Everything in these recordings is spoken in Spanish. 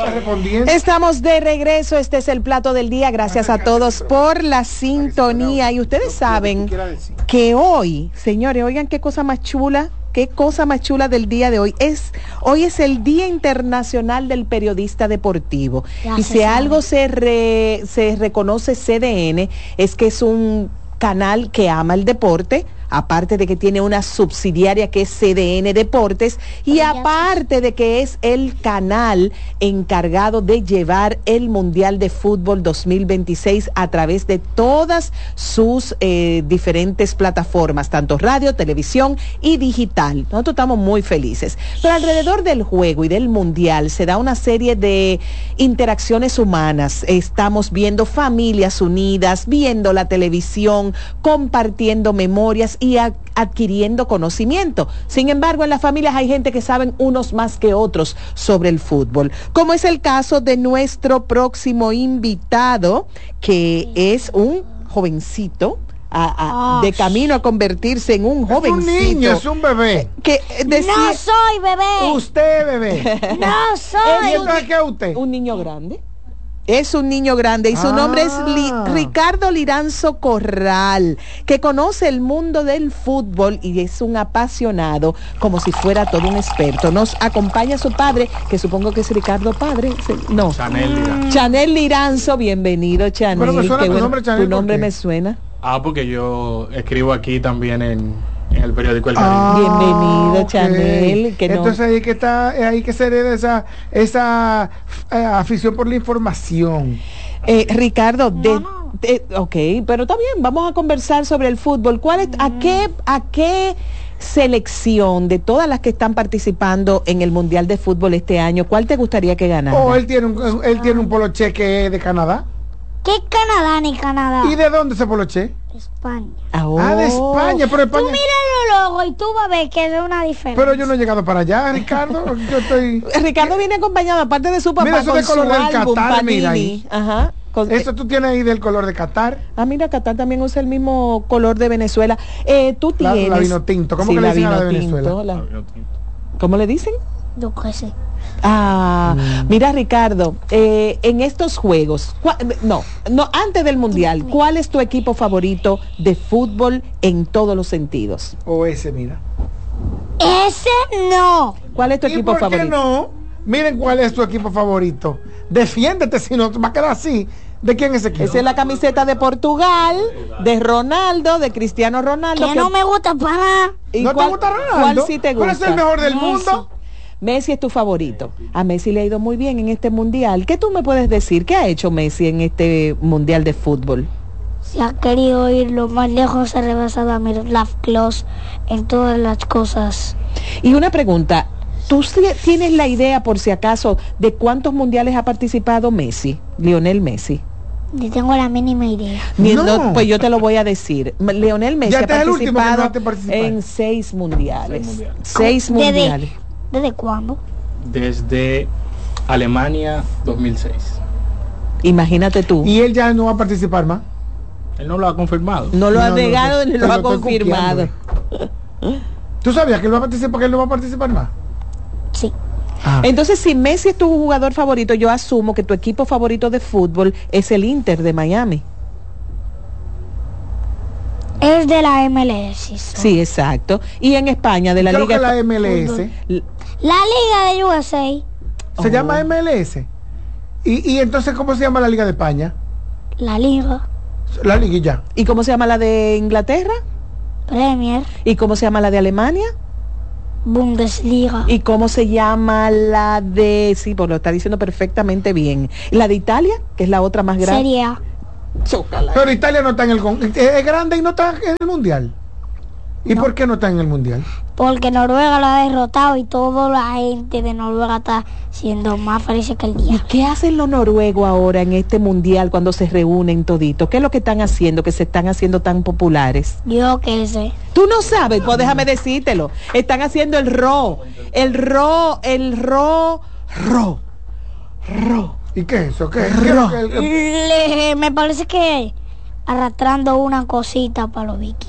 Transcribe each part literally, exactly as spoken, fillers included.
respondiendo. Estamos de regreso, este es el plato del día, gracias a todos por la sintonía. Y ustedes saben que hoy, señores, oigan qué cosa más chula, qué cosa más chula del día de hoy. Es, hoy es el Día Internacional del Periodista Deportivo. Y si algo se, re, se reconoce C D N, es que es un canal que ama el deporte, aparte de que tiene una subsidiaria que es C D N Deportes, y aparte de que es el canal encargado de llevar el Mundial de Fútbol dos mil veintiséis a través de todas sus eh, diferentes plataformas, tanto radio, televisión y digital. Nosotros estamos muy felices. Pero alrededor del juego y del Mundial se da una serie de interacciones humanas. Estamos viendo familias unidas, viendo la televisión, compartiendo memorias y a, adquiriendo conocimiento. Sin embargo, en las familias hay gente que saben unos más que otros sobre el fútbol, como es el caso de nuestro próximo invitado, que es un jovencito a, a, de camino a convertirse en un jovencito. Es un niño, es un bebé. Que decía, no soy bebé. Usted bebé. No soy. ¿Y entonces qué es usted? Un niño grande. Es un niño grande y su ah. nombre es Li, Ricardo Liranzo Corral, que conoce el mundo del fútbol y es un apasionado, como si fuera todo un experto. Nos acompaña su padre, que supongo que es Ricardo padre. No. Chanel Liranzo. Chanel Liranzo, bienvenido, Chanel. Pero me suena Qué tu bueno. nombre, Chanel. Tu nombre me suena. Ah, porque yo escribo aquí también en, en el periódico El Caribe. Ah, bienvenido, okay. Chanel. Que Entonces no... ahí que está, ahí que se hereda esa, esa eh, afición por la información. Eh, Ricardo, de, no, no. de, ok, pero está bien, vamos a conversar sobre el fútbol. ¿Cuál es, mm. a qué, a qué selección de todas las que están participando en el Mundial de Fútbol este año, cuál te gustaría que ganara? Oh, él tiene un, él tiene un poloché que es de Canadá. ¿Qué Canadá ni Canadá? ¿Y de dónde ese poloché? España. Oh. Ah, de España, pero España. Tú mira los logos y tú vas a ver que es una diferencia. Pero yo no he llegado para allá, Ricardo. Yo estoy. Ricardo viene acompañado, aparte de su papá, mira eso con de color su del álbum, Qatar, Panini. mira ahí. Ajá. Con, Eso tú tienes ahí del color de Qatar. Ah, mira, Qatar también usa el mismo color de Venezuela. Eh, tú La, tienes... la vino tinto. ¿Cómo sí, que le la dicen a la de vino Venezuela? tinto, la... ¿Cómo le dicen? Yo qué sé. Ah, Mm. mira, Ricardo, eh, en estos juegos, no, no, antes del Mundial, ¿cuál es tu equipo favorito de fútbol en todos los sentidos? O ese, mira. Ese no. ¿Cuál es tu ¿Y equipo por favorito? qué no? Miren cuál es tu equipo favorito. Defiéndete, si no va a quedar así. ¿De quién es ese equipo? Esa es la camiseta de Portugal, de Ronaldo, de Cristiano Ronaldo. Que que... no me gusta para nada. ¿Y ¿No cuál, te gusta Ronaldo? ¿Cuál sí te gusta? ¿Cuál es el mejor del Messi. mundo? Messi es tu favorito. A Messi le ha ido muy bien en este mundial. ¿Qué tú me puedes decir? ¿Qué ha hecho Messi en este mundial de fútbol? Si ha querido ir lo más lejos, ha rebasado a Miroslav Klose en todas las cosas. Y una pregunta, ¿tú tienes la idea, por si acaso, de cuántos mundiales ha participado Messi, Lionel Messi? Yo tengo la mínima idea. No. No. Pues yo te lo voy a decir. Lionel Messi Ya ha este es el último que participado no hace participar. en seis mundiales. Seis mundiales. Seis ¿Desde, mundiales. ¿Desde cuándo? Desde Alemania dos mil seis. Imagínate tú. Y él ya no va a participar más. Él no lo ha confirmado. No lo No, ha no, negado no, ni te lo ha lo estoy confirmado. ¿Tú sabías que él va a participar, que él no va a participar más? Sí. Ah. Entonces, si Messi es tu jugador favorito, yo asumo que tu equipo favorito de fútbol es el Inter de Miami. Es de la M L S. so. Sí, exacto. Y en España, de la Creo Liga... que la M L S L- La Liga de U S A. se Oh. llama M L S. Y, y entonces, ¿cómo se llama la Liga de España? La Liga. La liguilla. ¿Y cómo se llama la de Inglaterra? Premier. ¿Y cómo se llama la de Alemania? Bundesliga. ¿Y cómo se llama la de... Sí, pues lo está diciendo perfectamente bien. ¿La de Italia? Que es la otra más grande. Serie A. Chócala. Pero Italia no está en el... con- Es grande y no está en el Mundial. ¿Y No. por qué no está en el Mundial? Porque Noruega lo ha derrotado y toda la gente de Noruega está siendo más feliz que el ¿Y día. qué hacen los noruegos ahora en este mundial cuando se reúnen toditos? ¿Qué es lo que están haciendo, que se están haciendo tan populares? Yo qué sé. Tú no sabes, pues déjame decírtelo. Están haciendo el ro, el ro, el ro, ro, ro. ¿Y qué es eso? ¿Qué es? ¿Qué es lo que el- Le- me parece que arrastrando una cosita para los vikingos.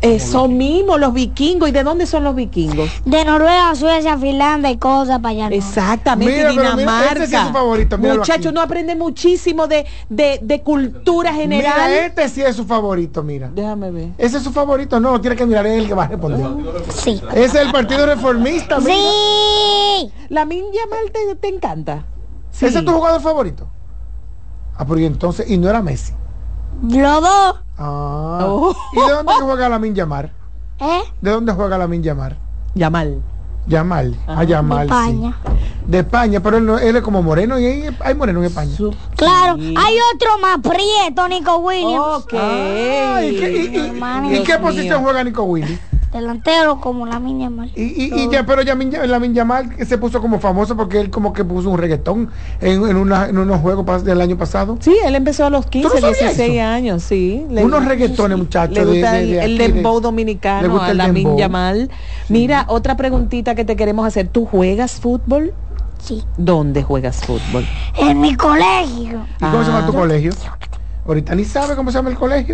Eso mismo, los vikingos. ¿Y de dónde son los vikingos? De Noruega, Suecia, Finlandia y cosas para allá. ¿No? Exactamente, Mira, pero mira, Dinamarca. este sí es su favorito, míralo Muchachos, aquí. no aprende muchísimo de, de, de cultura general. Mira, este sí es su favorito, mira. Déjame ver. Ese es su favorito, no, tiene que mirar, es el que va a responder. Sí. Ese es el Partido Reformista, mira. Sí. ¿La Yamal te, te encanta? Sí. ¿Ese es tu jugador favorito? Ah, pero y entonces, y no era Messi. Los dos. Ah. Oh. ¿Y de dónde juega Lamine Yamal? ¿Eh? ¿De dónde juega Lamine Yamal? Yamal. Yamal, Ah. a Yamal, De España. sí. De España, pero él, no- él es como moreno y hay, hay moreno en España. Su- Claro. sí. Hay otro más prieto, Nico Williams. Ok. Ah, ¿y qué, y- y- Hermano. y qué Dios posición mío. juega Nico Willy? Delantero como la mía mal. Y, y, y ya, pero Yamin, Lamine Yamal se puso como famoso porque él como que puso un reggaetón en, en, una, en unos juegos pas- del año pasado. Sí, él empezó a los quince, ¿Tú no sabías dieciséis eso? años, sí. Le- Unos reggaetones, muchachos. Le gusta de- de- el, de el aquí, de- dembow le dominicano, gusta a el Lamine dembow. Yamal. Mira, otra preguntita que te queremos hacer. ¿Tú juegas fútbol? Sí. ¿Dónde juegas fútbol? En mi colegio. ¿Y cómo se llama tu Ah. colegio? Ahorita ni sabe cómo se llama el colegio.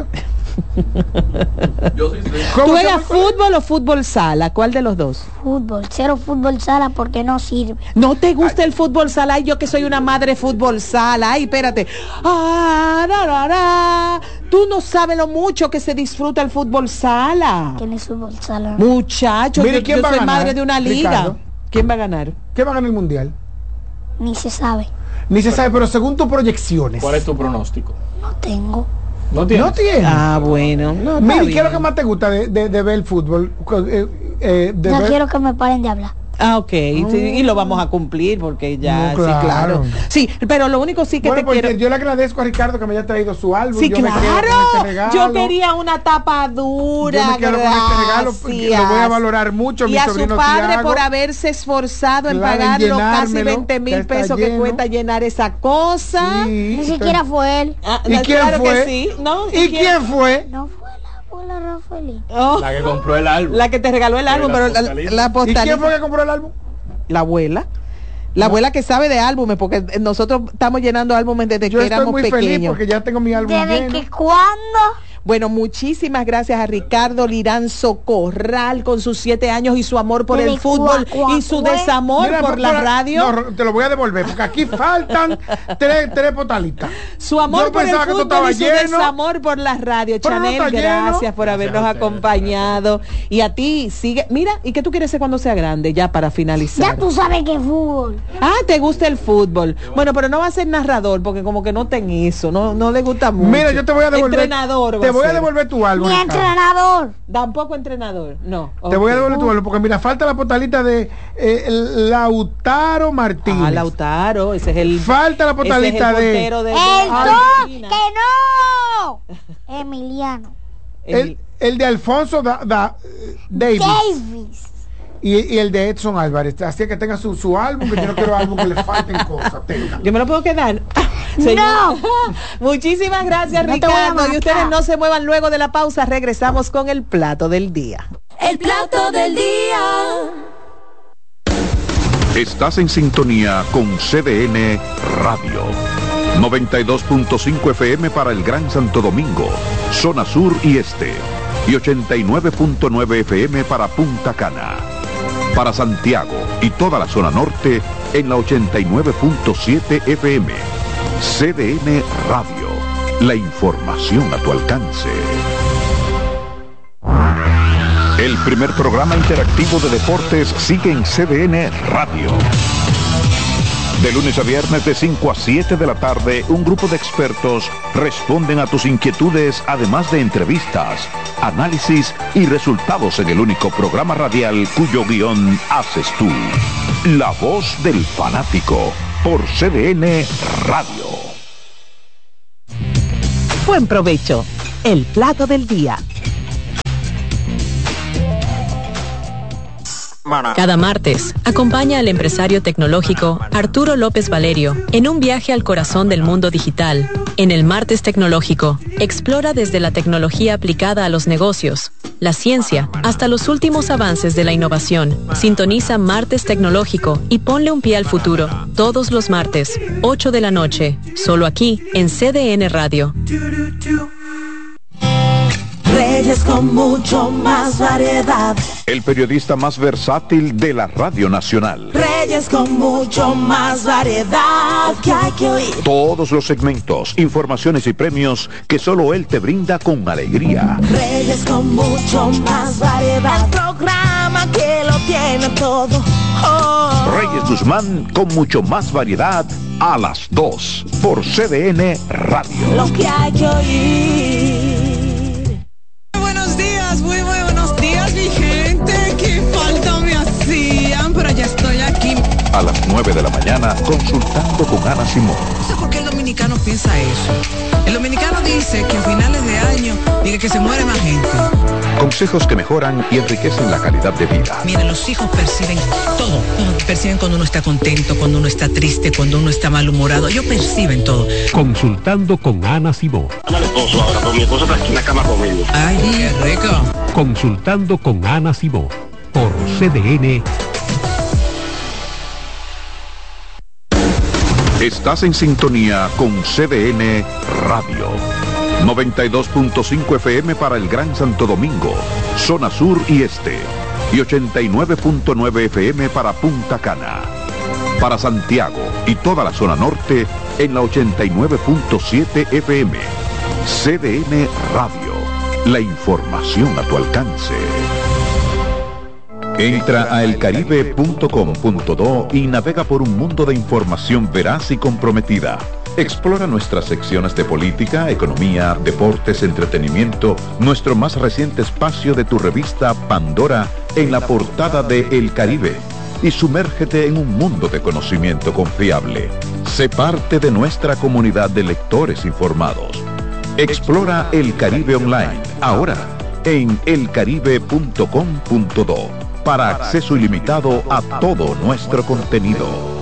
Yo sí sé. ¿Cómo ¿Tú se llama juegas el colegio? fútbol o fútbol sala? ¿Cuál de los dos? Fútbol. Cero fútbol sala porque no sirve. ¿No te gusta el fútbol sala? Ay, yo que soy una madre fútbol sala. Ay, espérate. Ah, ra, ra, ra. Tú no sabes lo mucho que se disfruta el fútbol sala. ¿Quién es fútbol sala? Muchachos, Mire, yo, ¿quién yo va a soy ganar, madre de una liga. Ricardo? ¿Quién va a ganar? ¿Qué va a ganar el mundial? Ni se sabe. Ni se sabe, pero según tus proyecciones. ¿Cuál es tu pronóstico? No tengo. ¿No tienes? No tiene. Ah, bueno. No, está Mira, ¿qué es bien. lo que más te gusta de, de, de ver el fútbol? Eh, eh, de No ver- quiero que me paren de hablar. Ah, ok. Sí, y lo vamos a cumplir porque ya, No, sí, claro. claro. Sí, pero lo único sí que Bueno, te pues quiero... yo le agradezco a Ricardo que me haya traído su álbum. Sí, Yo me quedo con claro. este regalo. Yo quería una tapa dura. Yo me quedo con este regalo porque lo voy a valorar mucho. Y Mi a su sobrino padre Tiago, por haberse esforzado en claro, en pagar los casi llenármelo, veinte ya mil está pesos que lleno. cuesta llenar esa cosa. Sí, Ni entonces- siquiera fue él. Ah, ¿Y no, quién claro fue? que sí. ¿No? ¿Y quién fue? No fue la abuela Rafaelita. Oh, La que compró el álbum. la que te regaló el Sí, álbum, la pero la, postalita. la ¿Y postalita. quién fue que compró el álbum? La abuela. La abuela que sabe de álbumes, porque nosotros estamos llenando álbumes desde Yo que estoy éramos muy feliz pequeños. porque ya tengo mi álbum ¿Desde lleno. que cuándo? Bueno, muchísimas gracias a Ricardo Liranzo Corral con sus siete años y su amor por Desde el fútbol cua- cua- y su cua- desamor Mira, por la para- radio. no, te lo voy a devolver porque aquí faltan tres, tres potalitas. Su amor Yo por el pensaba que esto fútbol y su estaba lleno. desamor por la radio. Pero no Chanel, está lleno. gracias por habernos Gracias a ustedes. acompañado. Y a ti, sigue. Mira, ¿y qué tú quieres ser cuando sea grande? Ya para finalizar. Ya tú sabes que es fútbol. Ah, te gusta el fútbol. Bueno, pero no va a ser narrador porque como que no ten eso, no, no le gusta mucho. Mira, yo te voy a devolver. Entrenador. Te va voy a ser. devolver tu álbum. Mi Ricardo. entrenador. Tampoco entrenador, no. Te voy a ok. devolver tu álbum porque mira, falta la potalita de eh, Lautaro Martínez. Ah, Lautaro, ese es el. Falta la potalita ese es el de- portero de. ¡El de no! Argentina. ¡Que no! Emiliano. El, el de Alfonso da, da- Davis. Davis. Y, y el de Edson Álvarez. Así que tenga su, su álbum, que yo no quiero álbum que le falten cosas. Tenga. Yo me lo puedo quedar. No. Muchísimas gracias, No te voy a Ricardo. Y matar. ustedes no se muevan luego de la pausa. Regresamos con el plato del día. El plato del día. Estás en sintonía con C D N Radio. noventa y dos punto cinco F M para el Gran Santo Domingo, zona sur y este. Y ochenta y nueve punto nueve F M para Punta Cana. Para Santiago y toda la zona norte en la ochenta y nueve punto siete F M. C D N Radio. La información a tu alcance. El primer programa interactivo de deportes sigue en C D N Radio. De lunes a viernes de cinco a siete de la tarde, un grupo de expertos responden a tus inquietudes, además de entrevistas, análisis y resultados en el único programa radial cuyo guión haces tú. La voz del fanático por C D N Radio. Buen provecho. El plato del día. Cada martes, acompaña al empresario tecnológico Arturo López Valerio en un viaje al corazón del mundo digital. En el Martes Tecnológico, explora desde la tecnología aplicada a los negocios, la ciencia, hasta los últimos avances de la innovación. Sintoniza Martes Tecnológico y ponle un pie al futuro. Todos los martes, ocho de la noche, solo aquí en C D N Radio. Reyes Reyes con mucho más variedad. El periodista más versátil de la Radio Nacional. Reyes con mucho más variedad que hay que oír. Todos los segmentos, informaciones y premios que solo él te brinda con alegría. Reyes con mucho más variedad. El programa que lo tiene todo. Oh. Reyes Guzmán con mucho más variedad a las dos por C D N Radio. Lo que hay que oír. Buenos días, muy, muy buenos días, mi gente. Qué falta me hacían, pero ya estoy aquí. A las nueve de la mañana, consultando con Ana Simón. No sé por qué el dominicano piensa eso. El dominicano dice que a finales de año dice que se muere más gente. Consejos que mejoran y enriquecen la calidad de vida. Miren, los hijos perciben todo, todo. Perciben cuando uno está contento, cuando uno está triste, cuando uno está malhumorado. Ellos perciben todo. Consultando con Ana Simón. Ana, el esposo ahora, con mi esposo está aquí en la cama conmigo. Ay, qué rico. Consultando con Ana Simón por C D N. Estás en sintonía con C D N Radio. noventa y dos punto cinco F M para el Gran Santo Domingo, zona sur y este. Y ochenta y nueve punto nueve F M para Punta Cana. Para Santiago y toda la zona norte en la ochenta y nueve punto siete F M. C D N Radio. La información a tu alcance. Entra a el caribe punto com punto do y navega por un mundo de información veraz y comprometida. Explora nuestras secciones de política, economía, deportes, entretenimiento, nuestro más reciente espacio de tu revista Pandora en la portada de El Caribe y sumérgete en un mundo de conocimiento confiable. Sé parte de nuestra comunidad de lectores informados. Explora El Caribe Online, ahora en el caribe punto com punto do, para acceso ilimitado a todo nuestro contenido.